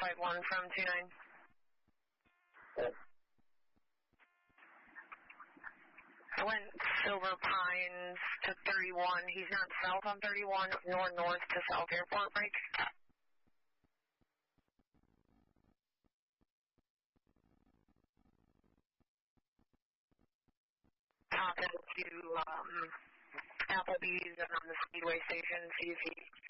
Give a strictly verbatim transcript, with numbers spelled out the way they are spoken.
five one from two nine. I went Silver Pines to thirty-one. He's not south on thirty-one, nor north to South Airport break. Hop into um, Applebee's and on the Speedway station, see if he